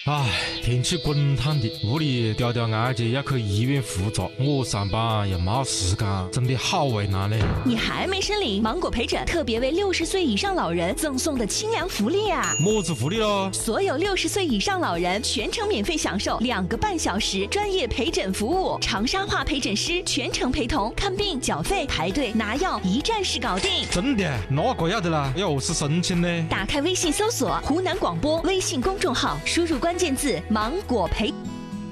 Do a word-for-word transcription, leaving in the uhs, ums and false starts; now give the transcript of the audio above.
唉，天气滚烫的，屋里调调案件要去医院复查，我上班又没时间，真的好为难嘞。 你还没申领芒果陪诊特别为六十岁以上老人赠送的清凉福利啊！ 么子福利咯？ 所有六十岁以上老人全程免费享受两个半小时专业陪诊服务，长沙话陪诊师全程陪同，看病、缴费、排队、拿药，一站式搞定。 真的？那个要得啦，要何是申请呢？ 打开微信搜索湖南广播微信公众号，输入关键字芒果陪。